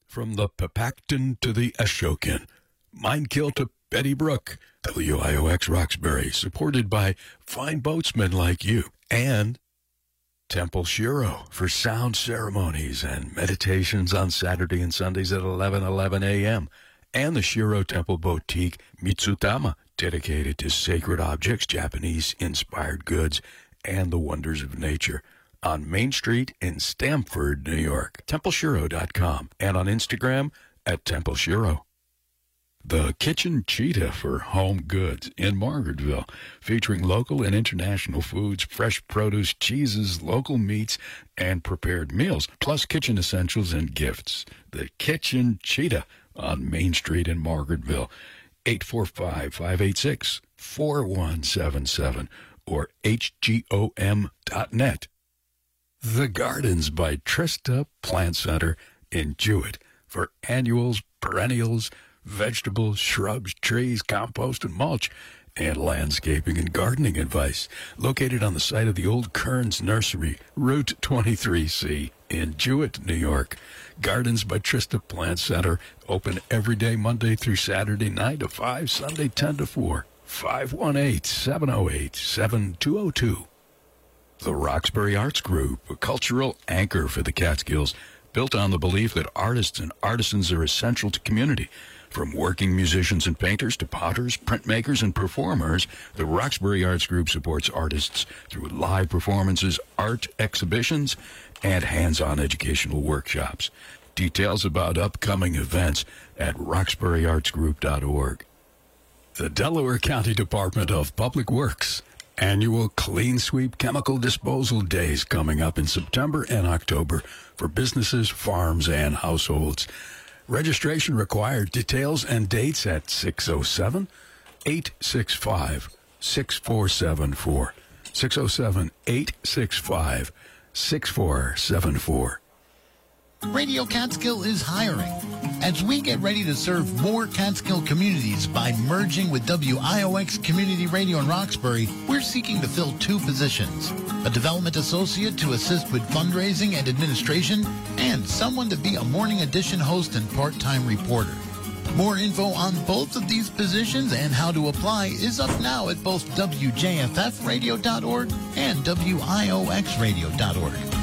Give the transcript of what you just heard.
From the Papacton to the Ashokan, Minekill to Betty Brook, WIOX Roxbury, supported by fine boatsmen like you, and Temple Shiro for sound ceremonies and meditations on Saturday and Sundays at 11:11 a.m., and the Shiro Temple Boutique Mitsutama, dedicated to sacred objects, Japanese-inspired goods, and the wonders of nature, on Main Street in Stamford, New York. TempleShiro.com, and on Instagram at Temple Shiro. The Kitchen Cheetah for Home Goods in Margaretville, featuring local and international foods, fresh produce, cheeses, local meats, and prepared meals, plus kitchen essentials and gifts. The Kitchen Cheetah on Main Street in Margaretville, 845-586-4177 or hgom.net. The Gardens by Trista Plant Center in Jewett for annuals, perennials, vegetables, shrubs, trees, compost, and mulch, and landscaping and gardening advice. Located on the site of the old Kearns Nursery, Route 23C in Jewett, New York. Gardens by Trista Plant Center, open every day, Monday through Saturday, 9 to 5, Sunday 10 to 4, 518-708-7202. The Roxbury Arts Group, a cultural anchor for the Catskills, built on the belief that artists and artisans are essential to community. From working musicians and painters to potters, printmakers, and performers, the Roxbury Arts Group supports artists through live performances, art exhibitions, and hands-on educational workshops. Details about upcoming events at roxburyartsgroup.org. The Delaware County Department of Public Works annual Clean Sweep Chemical Disposal Days coming up in September and October for businesses, farms, and households. Registration required. Details and dates at 607-865-6474. 607-865-6474. Radio Catskill is hiring. As we get ready to serve more Catskill communities by merging with WIOX Community Radio in Roxbury, we're seeking to fill 2 positions: a development associate to assist with fundraising and administration, and someone to be a morning edition host and part-time reporter. More info on both of these positions and how to apply is up now at both WJFFradio.org and WIOXradio.org.